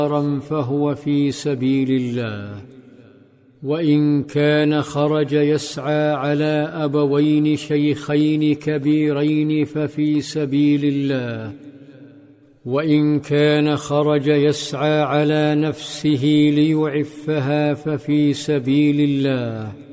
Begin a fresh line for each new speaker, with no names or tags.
فهو في سبيل الله، وإن كان خرج يسعى على أبوين شيخين كبيرين ففي سبيل الله، وإن كان خرج يسعى على نفسه ليعفها ففي سبيل الله،